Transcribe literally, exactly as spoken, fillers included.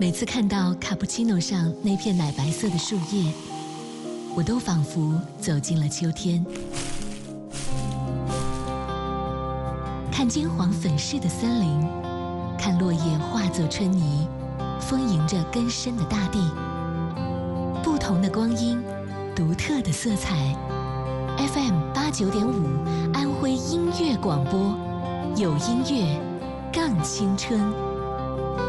每次看到卡布奇诺上那片奶白色的树叶，我都仿佛走进了秋天。看金黄粉饰的森林，看落叶化作春泥，丰盈着根深的大地。不同的光阴，独特的色彩。F M 八九点五，安徽音乐广播，有音乐，更青春。